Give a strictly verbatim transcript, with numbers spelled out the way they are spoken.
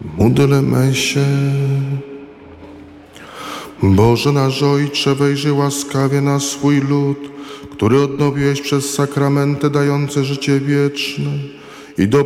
Módlmy się. Boże nasz Ojcze, wejrzyj łaskawie na swój lud, który odnowiłeś przez sakramenty dające życie wieczne i do